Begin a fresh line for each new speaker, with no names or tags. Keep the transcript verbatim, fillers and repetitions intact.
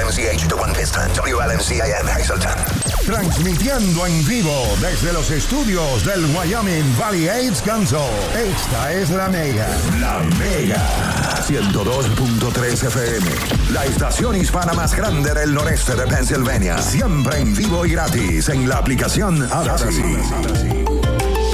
N C H, The One Piston, W L M C A M, Hazleton.
Transmitiendo en vivo desde los estudios del Wyoming Valley Aids Council. Esta es La Mega. La Mega. ciento dos punto tres F M. La estación hispana más grande del noreste de Pennsylvania. Siempre en vivo y gratis en la aplicación Odyssey.